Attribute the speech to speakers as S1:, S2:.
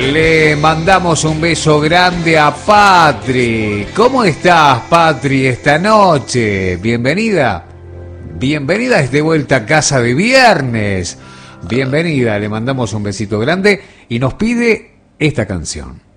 S1: Le mandamos un beso grande a Patri. ¿Cómo estás, Patri, esta noche? Bienvenida. Bienvenida de vuelta a casa de viernes. Bienvenida, le mandamos un besito grande y nos pide esta canción.